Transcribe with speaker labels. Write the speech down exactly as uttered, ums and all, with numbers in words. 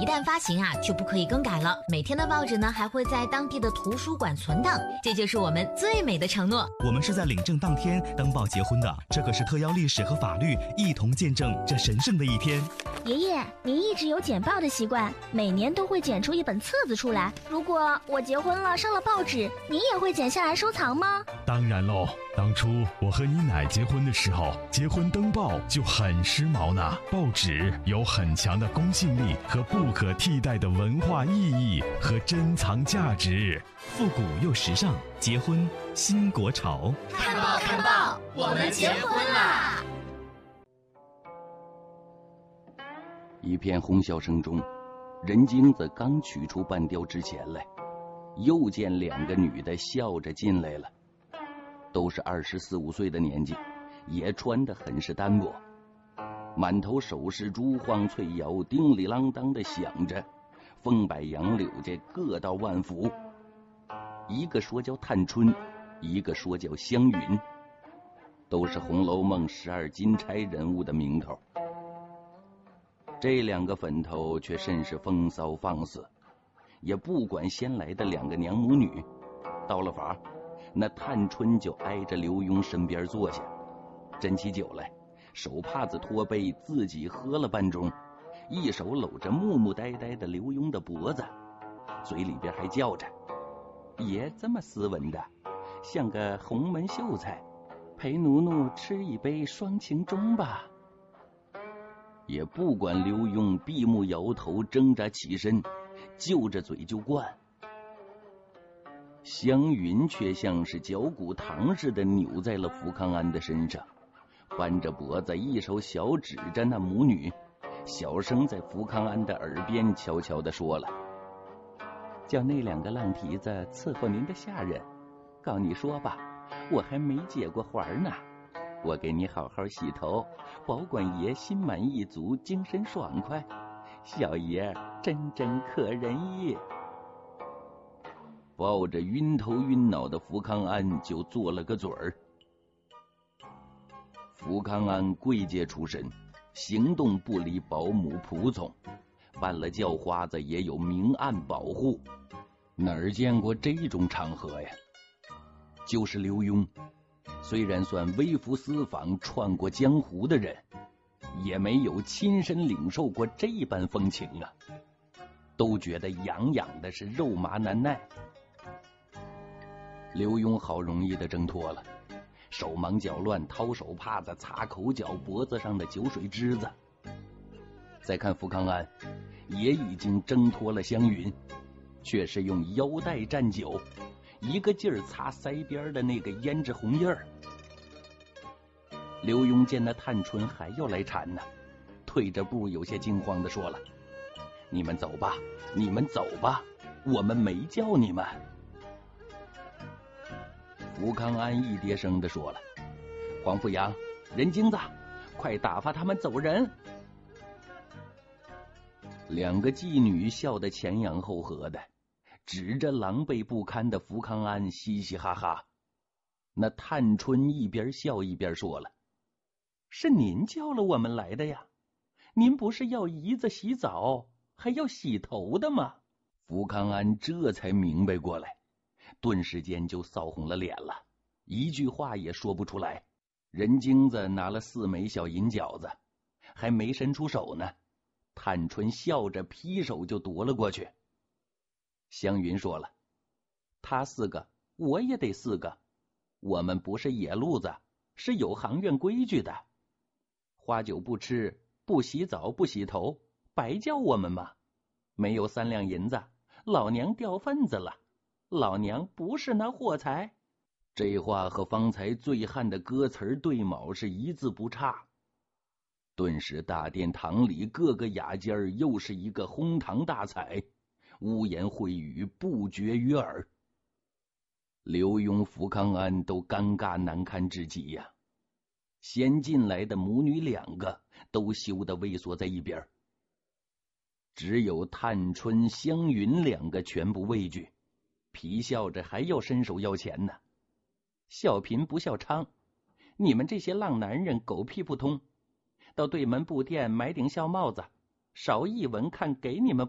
Speaker 1: 旦发行啊，就不可以更改了。每天的报纸呢，还会在当地的图书馆存档，这就是我们最美的承诺。
Speaker 2: 我们是在领证当天登报结婚的，这可是特邀历史和法律一同见证这神圣的一天。
Speaker 3: 爷爷，您一直有剪报的习惯，每年都会剪出一本册子出来。如果我结婚了上了报纸，您也会剪下来收藏吗？
Speaker 4: 当然喽，当初我和你奶结婚的时候，结婚登报就很时髦呢。报纸有很强的公信力和不可替代的文化意义和珍藏价值，
Speaker 2: 复古又时尚，结婚新国潮。
Speaker 5: 看报看报，我们结婚啦！
Speaker 6: 一片哄笑声中，任精子刚取出半雕之前来，又见两个女的笑着进来了，都是二十四五岁的年纪，也穿得很是单薄，满头首饰珠晃翠摇，叮里啷当的响着，风摆杨柳家各道万福。一个说叫探春，一个说叫湘云，都是《红楼梦》十二金钗人物的名头。这两个粉头却甚是风骚放肆，也不管先来的两个娘母女。到了房，那探春就挨着刘墉身边坐下，斟起酒来，手帕子托杯，自己喝了半盅，一手搂着木木呆呆的刘墉的脖子，嘴里边还叫着：爷这么斯文的，像个红门秀才，陪奴奴吃一杯双情盅吧。也不管刘墉闭目摇头，挣扎起身，就着嘴就灌。湘云却像是绞骨糖似的扭在了福康安的身上，扳着脖子，一手小指着那母女，小声在福康安的耳边悄悄地说了：叫那两个浪蹄子伺候您的下人，告你说吧，我还没结过环呢，我给你好好洗头，保管爷心满意足，精神爽快，小爷真真可人意。抱着晕头晕脑的福康安就做了个嘴儿。福康安贵界出身，行动不离保姆仆从，办了叫花子也有明暗保护，哪儿见过这种场合呀？就是刘墉，虽然算微服私访串过江湖的人，也没有亲身领受过这般风情啊，都觉得痒痒的是肉麻难耐。刘墉好容易的挣脱了，手忙脚乱掏手帕子擦口角脖子上的酒水汁子。再看福康安，也已经挣脱了湘云，却是用腰带蘸酒，一个劲儿擦腮边的那个胭脂红印儿。刘墉见那探春还要来缠呢，退着步，有些惊慌的说了：你们走吧，你们走吧，我们没叫你们。福康安一跌声的说了：黄富阳、任精子，快打发他们走人。两个妓女笑得前仰后合的，指着狼狈不堪的福康安嘻嘻哈哈。那探春一边笑一边说了：是您叫了我们来的呀，您不是要姨子洗澡还要洗头的吗？福康安这才明白过来，顿时间就臊红了脸了，一句话也说不出来。任精子拿了四枚小银饺子，还没伸出手呢，探春笑着劈手就夺了过去。湘云说了：他四个我也得四个，我们不是野路子，是有行院规矩的，花酒不吃，不洗澡，不洗头，白叫我们吗？没有三两银子，老娘掉份子了，老娘不是那货财。这话和方才醉汉的歌词对卯是一字不差。顿时大殿堂里各个雅间又是一个哄堂大彩，污言秽语不绝于耳。刘墉、福康安都尴尬难堪至极呀、啊。先进来的母女两个都羞得畏缩在一边，只有探春、湘云两个全不畏惧，皮笑着还要伸手要钱呢。笑贫不笑娼，你们这些浪男人狗屁不通，到对门布店买顶孝帽子，少一文看给你们